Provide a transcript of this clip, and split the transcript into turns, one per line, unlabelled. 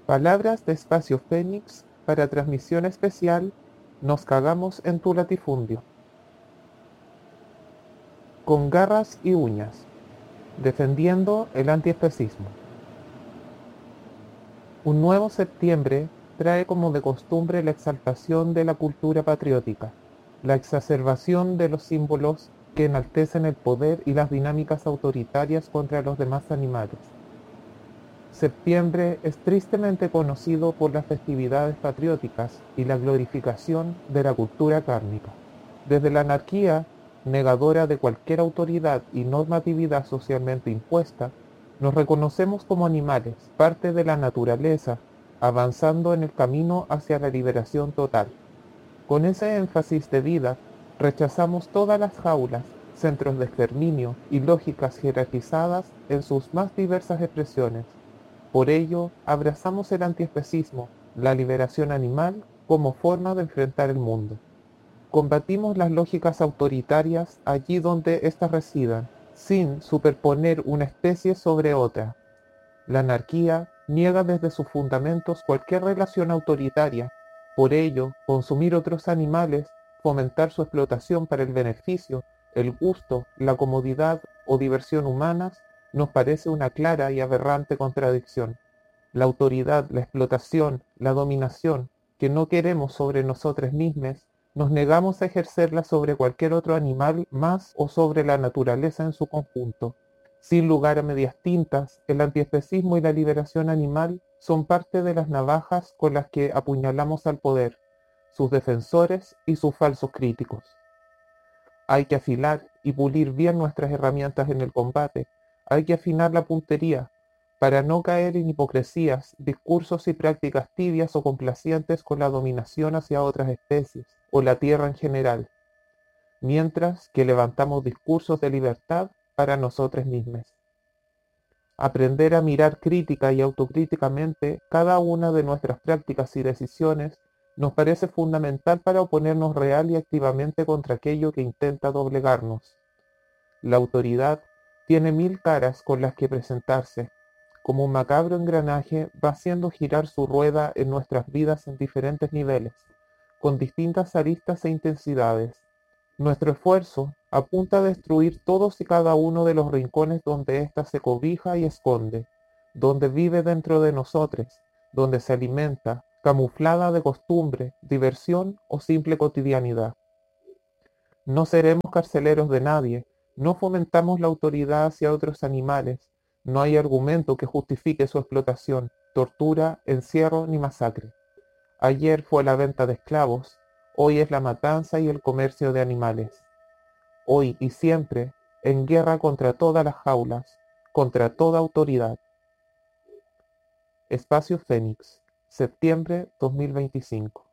Palabras de Espacio Fénix para transmisión especial. Nos cagamos en tu latifundio. Con garras y uñas, defendiendo el antiespecismo. Un nuevo septiembre trae como de costumbre la exaltación de la cultura patriótica, la exacerbación de los símbolos que enaltecen el poder y las dinámicas autoritarias contra los demás animales. Septiembre es tristemente conocido por las festividades patrióticas y la glorificación de la cultura cárnica. Desde la anarquía, negadora de cualquier autoridad y normatividad socialmente impuesta, nos reconocemos como animales, parte de la naturaleza, avanzando en el camino hacia la liberación total. Con ese énfasis de vida, rechazamos todas las jaulas, centros de exterminio y lógicas jerarquizadas en sus más diversas expresiones. Por ello, abrazamos el antiespecismo, la liberación animal, como forma de enfrentar el mundo. Combatimos las lógicas autoritarias allí donde éstas residan, sin superponer una especie sobre otra. La anarquía niega desde sus fundamentos cualquier relación autoritaria. Por ello, consumir otros animales, fomentar su explotación para el beneficio, el gusto, la comodidad o diversión humanas, nos parece una clara y aberrante contradicción. La autoridad, la explotación, la dominación que no queremos sobre nosotros mismos, nos negamos a ejercerla sobre cualquier otro animal más o sobre la naturaleza en su conjunto. Sin lugar a medias tintas, el antiespecismo y la liberación animal son parte de las navajas con las que apuñalamos al poder, sus defensores y sus falsos críticos. Hay que afilar y pulir bien nuestras herramientas en el combate, hay que afinar la puntería, para no caer en hipocresías, discursos y prácticas tibias o complacientes con la dominación hacia otras especies, o la tierra en general, mientras que levantamos discursos de libertad para nosotros mismos. Aprender a mirar crítica y autocríticamente cada una de nuestras prácticas y decisiones nos parece fundamental para oponernos real y activamente contra aquello que intenta doblegarnos. La autoridad tiene mil caras con las que presentarse. Como un macabro engranaje va haciendo girar su rueda en nuestras vidas en diferentes niveles, con distintas aristas e intensidades. Nuestro esfuerzo apunta a destruir todos y cada uno de los rincones donde ésta se cobija y esconde, donde vive dentro de nosotros, donde se alimenta, camuflada de costumbre, diversión o simple cotidianidad. No seremos carceleros de nadie, no fomentamos la autoridad hacia otros animales, no hay argumento que justifique su explotación, tortura, encierro ni masacre. Ayer fue la venta de esclavos, hoy es la matanza y el comercio de animales. Hoy y siempre, en guerra contra todas las jaulas, contra toda autoridad. Espacio Fénix, septiembre 2025.